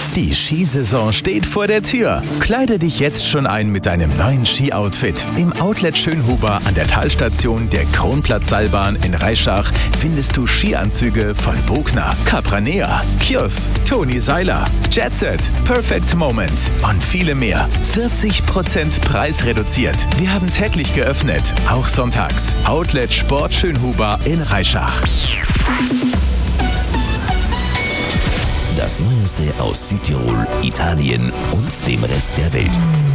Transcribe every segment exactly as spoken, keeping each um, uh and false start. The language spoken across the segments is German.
Die Skisaison steht vor der Tür. Kleide dich jetzt schon ein mit deinem neuen Ski-Outfit. Im Outlet Schönhuber an der Talstation der Kronplatzseilbahn in Reischach findest du Skianzüge von Bogner, Capranea, Kjos, Toni Seiler, Jetset, Perfect Moment und viele mehr. vierzig Prozent Preis reduziert. Wir haben täglich geöffnet, auch sonntags. Outlet Sport Schönhuber in Reischach. Das Neueste aus Südtirol, Italien und dem Rest der Welt.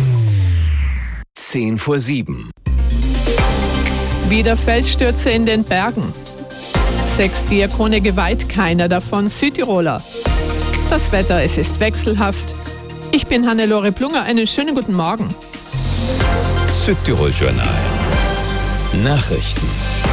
zehn vor sieben. Wieder Felsstürze in den Bergen. Sechs Diakone geweiht, keiner davon Südtiroler. Das Wetter, es ist wechselhaft. Ich bin Hannelore Plunger, einen schönen guten Morgen. Südtirol Journal. Nachrichten.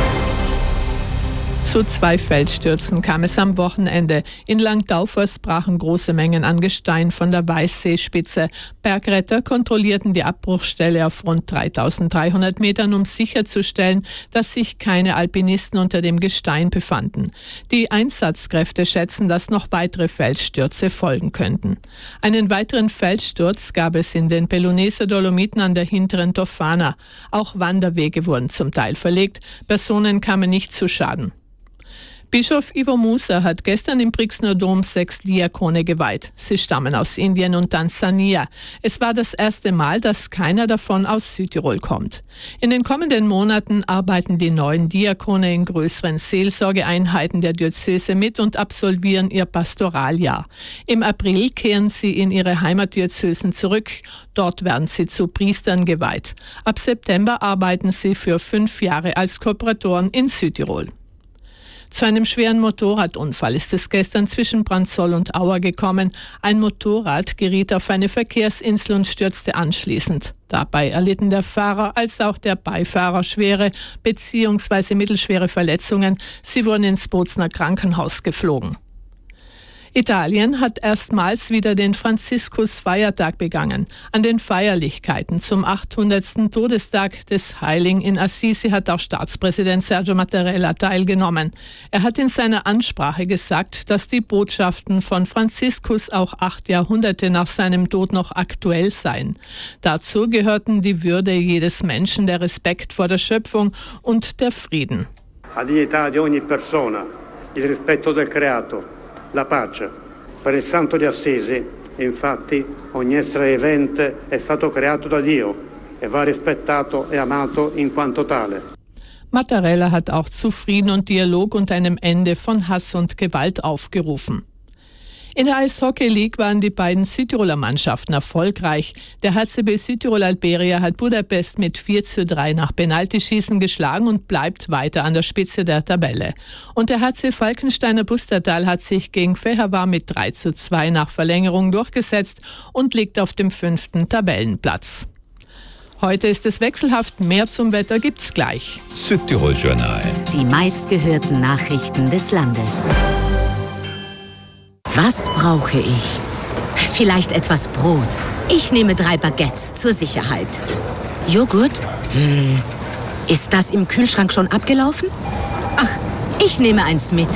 Zu zwei Felsstürzen kam es am Wochenende. In Langdaufers brachen große Mengen an Gestein von der Weißseespitze. Bergretter kontrollierten die Abbruchstelle auf rund dreitausenddreihundert Metern, um sicherzustellen, dass sich keine Alpinisten unter dem Gestein befanden. Die Einsatzkräfte schätzen, dass noch weitere Felsstürze folgen könnten. Einen weiteren Felssturz gab es in den Peloneser Dolomiten an der hinteren Tofana. Auch Wanderwege wurden zum Teil verlegt. Personen kamen nicht zu Schaden. Bischof Ivo Musa hat gestern im Brixner Dom sechs Diakone geweiht. Sie stammen aus Indien und Tansania. Es war das erste Mal, dass keiner davon aus Südtirol kommt. In den kommenden Monaten arbeiten die neuen Diakone in größeren Seelsorgeeinheiten der Diözese mit und absolvieren ihr Pastoraljahr. Im April kehren sie in ihre Heimatdiözesen zurück. Dort werden sie zu Priestern geweiht. Ab September arbeiten sie für fünf Jahre als Kooperatoren in Südtirol. Zu einem schweren Motorradunfall ist es gestern zwischen Brandsol und Auer gekommen. Ein Motorrad geriet auf eine Verkehrsinsel und stürzte anschließend. Dabei erlitten der Fahrer als auch der Beifahrer schwere bzw. mittelschwere Verletzungen. Sie wurden ins Bozner Krankenhaus geflogen. Italien hat erstmals wieder den Franziskus-Feiertag begangen. An den Feierlichkeiten zum achthundertsten Todestag des Heiligen in Assisi hat auch Staatspräsident Sergio Mattarella teilgenommen. Er hat in seiner Ansprache gesagt, dass die Botschaften von Franziskus auch acht Jahrhunderte nach seinem Tod noch aktuell seien. Dazu gehörten die Würde jedes Menschen, der Respekt vor der Schöpfung und der Frieden. La dignità di ogni persona, il rispetto del creato. La pace. Per il Santo di Assisi, infatti, ogni essere vivente è stato creato da Dio e va rispettato e amato in quanto tale. Mattarella hat auch zu Frieden und Dialog und einem Ende von Hass und Gewalt aufgerufen. In der Eishockey League waren die beiden Südtiroler Mannschaften erfolgreich. Der H C B Südtirol Alberia hat Budapest mit vier zu drei nach Penaltyschießen geschlagen und bleibt weiter an der Spitze der Tabelle. Und der H C Falkensteiner Pustertal hat sich gegen Fehervar mit drei zu zwei nach Verlängerung durchgesetzt und liegt auf dem fünften Tabellenplatz. Heute ist es wechselhaft, mehr zum Wetter gibt's gleich. Südtirol Journal. Die meistgehörten Nachrichten des Landes. Was brauche ich? Vielleicht etwas Brot. Ich nehme drei Baguettes zur Sicherheit. Joghurt? Hm. Ist das im Kühlschrank schon abgelaufen? Ach, ich nehme eins mit.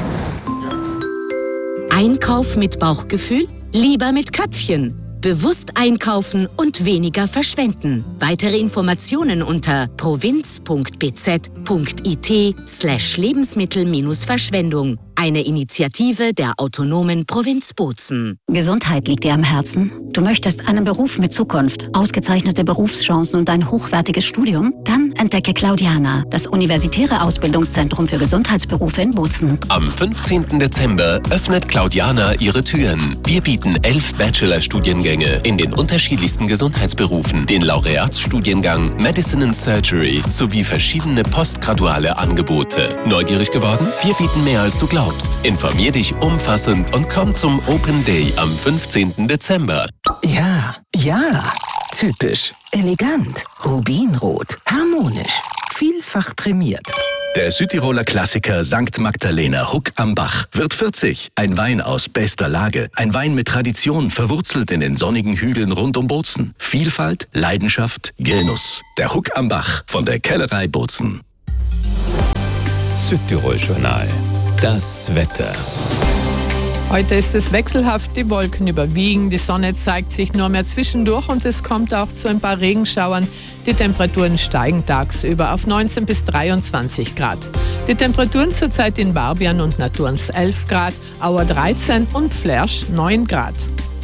Einkauf mit Bauchgefühl? Lieber mit Köpfchen. Bewusst einkaufen und weniger verschwenden. Weitere Informationen unter provinz punkt b z punkt i t slash Lebensmittel-Verschwendung. Eine Initiative der autonomen Provinz Bozen. Gesundheit liegt dir am Herzen? Du möchtest einen Beruf mit Zukunft, ausgezeichnete Berufschancen und ein hochwertiges Studium? Dann entdecke Claudiana, das universitäre Ausbildungszentrum für Gesundheitsberufe in Bozen. Am fünfzehnten Dezember öffnet Claudiana ihre Türen. Wir bieten elf Bachelor-Studiengänge in den unterschiedlichsten Gesundheitsberufen, den Laureatsstudiengang Medicine and Surgery sowie verschiedene postgraduale Angebote. Neugierig geworden? Wir bieten mehr, als du glaubst. Informier dich umfassend und komm zum Open Day am fünfzehnten Dezember. Ja, ja, typisch, elegant, rubinrot, harmonisch, vielfach prämiert. Der Südtiroler Klassiker Sankt Magdalena Huck am Bach wird vierzig. Ein Wein aus bester Lage. Ein Wein mit Tradition, verwurzelt in den sonnigen Hügeln rund um Bozen. Vielfalt, Leidenschaft, Genuss. Der Huck am Bach von der Kellerei Bozen. Südtirol Journal. Das Wetter. Heute ist es wechselhaft, die Wolken überwiegen, die Sonne zeigt sich nur mehr zwischendurch und es kommt auch zu ein paar Regenschauern. Die Temperaturen steigen tagsüber auf neunzehn bis dreiundzwanzig Grad. Die Temperaturen zurzeit in Barbian und Naturns elf Grad, Auer dreizehn und Flersch neun Grad.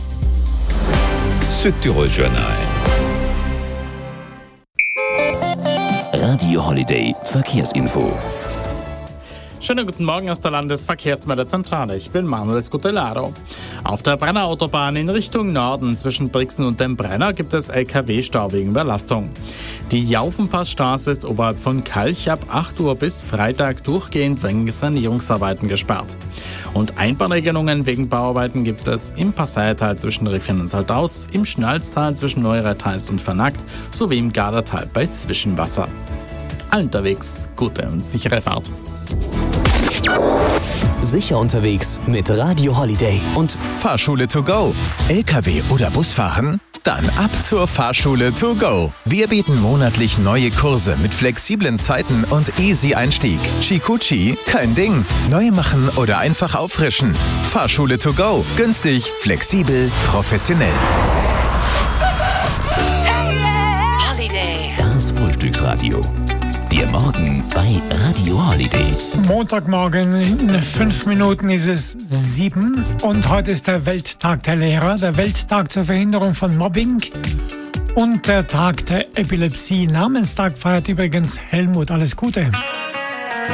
Südtirol Journal. Radio Holiday Verkehrsinfo. Schönen guten Morgen aus der Landesverkehrsmeldezentrale. Ich bin Manuel Scutellaro. Auf der Brenner Autobahn in Richtung Norden zwischen Brixen und dem Brenner gibt es L K W-Stau wegen Belastung. Die Jaufenpassstraße ist oberhalb von Kalch ab acht Uhr bis Freitag durchgehend wegen Sanierungsarbeiten gesperrt. Und Einbahnregelungen wegen Bauarbeiten gibt es im Passiertal zwischen Riffchen und Saltaus, im Schnalztal zwischen Neuretheis und Vernackt sowie im Gardertal bei Zwischenwasser. Allen unterwegs gute und sichere Fahrt. Sicher unterwegs mit Radio Holiday und Fahrschule to go. L K W oder Bus fahren? Dann ab zur Fahrschule to go. Wir bieten monatlich neue Kurse mit flexiblen Zeiten und easy Einstieg. Chikuchi, kein Ding. Neu machen oder einfach auffrischen. Fahrschule to go. Günstig, flexibel, professionell. Das Frühstücksradio. Der Morgen bei Radio Holiday. Montagmorgen, in fünf Minuten ist es sieben und heute ist der Welttag der Lehrer, der Welttag zur Verhinderung von Mobbing und der Tag der Epilepsie. Namenstag feiert übrigens Helmut. Alles Gute.